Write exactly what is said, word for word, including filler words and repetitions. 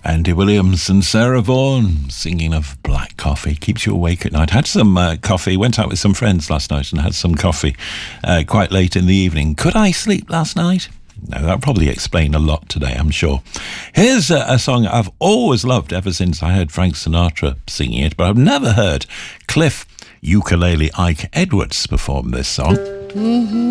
Andy Williams and Sarah Vaughan singing of black coffee. Keeps you awake at night. Had some uh, coffee, went out with some friends last night and had some coffee uh, quite late in the evening. Could I sleep last night? No, that'll probably explain a lot today, I'm sure. Here's a, a song I've always loved ever since I heard Frank Sinatra singing it, but I've never heard Cliff Ukulele Ike Edwards perform this song. Mm-hmm.